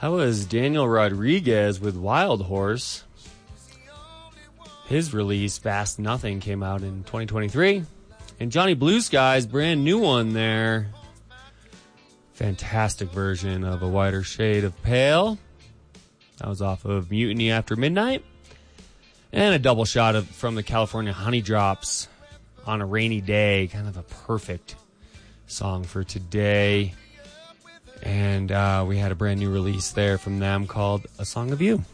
That was Daniel Rodriguez with Wild Horse. His release, Fast Nothing, came out in 2023. And Johnny Blue Sky's brand new one there. Fantastic version of A Wider Shade of Pale. That was off of Mutiny After Midnight. And a double shot from the California Honey Drops, On a Rainy Day. Kind of a perfect song for today. And we had a brand new release there from them called A Song of You.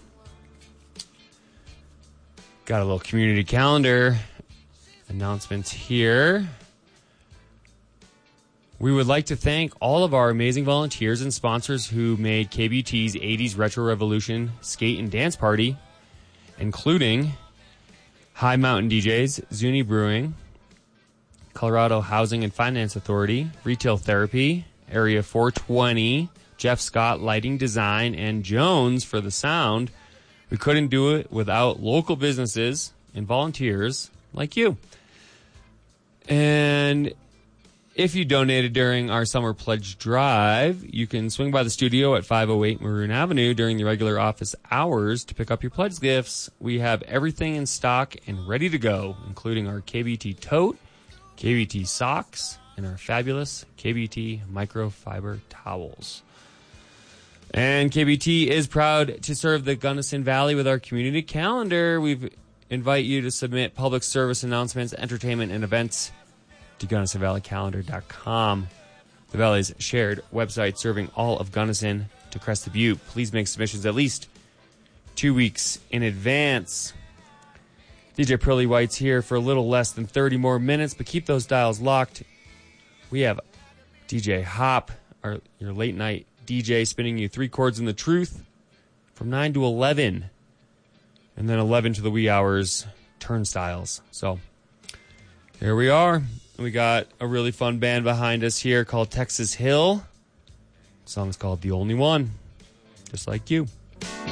Got a little community calendar announcements here. We would like to thank all of our amazing volunteers and sponsors who made KBT's 80s Retro Revolution Skate and Dance Party, including High Mountain DJs, Zuni Brewing, Colorado Housing and Finance Authority, Retail Therapy, Area 420, Jeff Scott Lighting Design, and Jones for the sound. We couldn't do it without local businesses and volunteers like you. And if you donated during our summer pledge drive, you can swing by the studio at 508 Maroon Avenue during the regular office hours to pick up your pledge gifts. We have everything in stock and ready to go, including our KBT tote, KBT socks, and our fabulous KBT microfiber towels. And KBT is proud to serve the Gunnison Valley with our community calendar. We invite you to submit public service announcements, entertainment, and events to GunnisonValleyCalendar.com. The Valley's shared website serving all of Gunnison to Crested Butte. Please make submissions at least 2 weeks in advance. DJ Pearly White's here for a little less than 30 more minutes, but keep those dials locked. We have DJ Hop, your late night DJ, spinning you 3 chords in the truth from 9 to 11. And then 11 to the wee hours, turnstiles. So here we are. We got a really fun band behind us here called Texas Hill. The song's called The Only One. Just like you.